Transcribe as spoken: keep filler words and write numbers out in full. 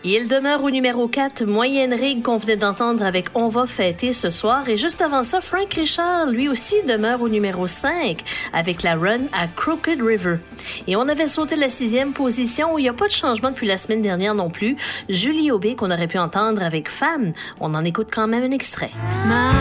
Il demeure au numéro quatre, Moyenne Rigue, qu'on venait d'entendre avec On va fêter ce soir. Et juste avant ça, Frank Richard, lui aussi, demeure au numéro cinq avec la run à Crooked River. Et on avait sauté la sixième position où il n'y a pas de changement depuis la semaine dernière non plus. Julie Aubé, qu'on aurait pu entendre avec Femme. On en écoute quand même un extrait. Ma